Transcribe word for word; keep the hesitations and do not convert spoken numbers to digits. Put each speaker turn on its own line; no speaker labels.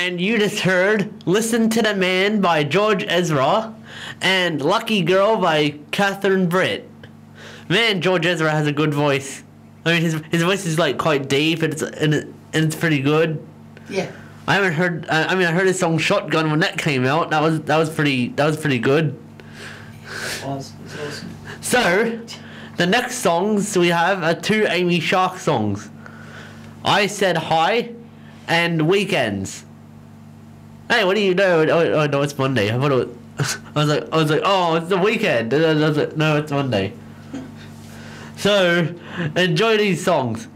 And you just heard Listen to the Man by George Ezra and Lucky Girl by Catherine Britt. Man, George Ezra has a good voice. I mean, his his voice is like quite deep and it's and, it, and it's pretty good.
Yeah.
I haven't heard. I, I mean, I heard his song "Shotgun" when that came out. That was that was pretty. That was pretty good.
It was. It was awesome.
So, the next songs we have are two Amy Shark songs. I Said Hi and Weekends. Hey, what do you know? Oh, oh no, it's Monday. I thought it was, I was like, I was like, oh, it's the weekend. And I was like, no, it's Monday. So, enjoy these songs.